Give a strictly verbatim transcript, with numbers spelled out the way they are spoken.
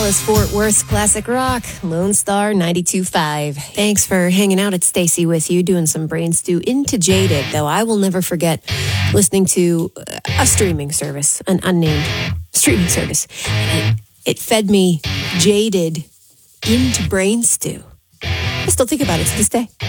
Dallas-Fort Worth classic rock, Lone Star ninety-two point five. Thanks for hanging out. It's Stacy with you, doing some brain stew into Jaded, though I will never forget listening to a streaming service, an unnamed streaming service. It, it fed me Jaded into brain stew. I still think about it to this day.